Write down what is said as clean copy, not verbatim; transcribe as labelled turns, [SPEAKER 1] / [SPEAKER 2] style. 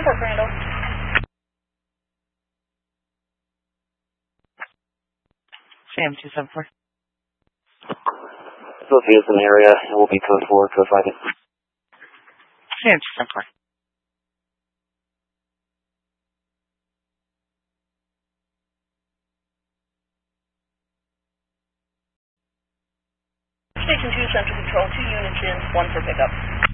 [SPEAKER 1] Fort Crandall.
[SPEAKER 2] Sam 274.
[SPEAKER 3] Sophia's in the area. It will be code 4, code 5.
[SPEAKER 2] Sam 274.
[SPEAKER 1] Station 2, Central Control, 2 units in, 1 for pickup.